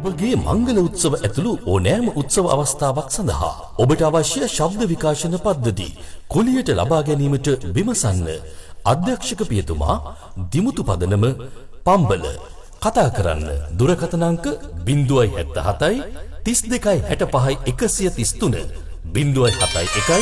ඔබගේ මංගල උත්සව ඇතුළු ඕනෑම උත්සව අවස්ථාවක් සඳහා ඔබට අවශ්‍ය ශබ්ද විකාශන පද්ධති කුලියට ලබා ගැනීමට විමසන්න. අධ්‍යක්ෂක පියතුමා දිමුතු පදනම පම්බල. කතා කරන්න දුරකථන අංක 077 32 65 133 071